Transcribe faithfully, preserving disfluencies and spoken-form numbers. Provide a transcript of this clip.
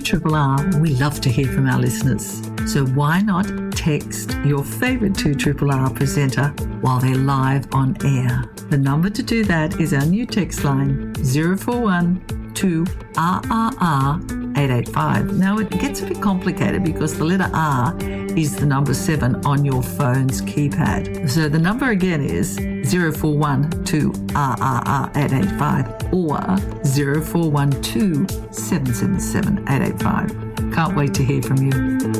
two R R, we love to hear from our listeners. So why not text your favourite two R R presenter while they're live on air? The number to do that is our new text line, zero four one two R R R eight eight five. Now, it gets a bit complicated because the letter R is the number seven on your phone's keypad. So the number again is zero four one two R R R eight eight five or zero four one two seven seven seven eight eight five. Can't wait to hear from you.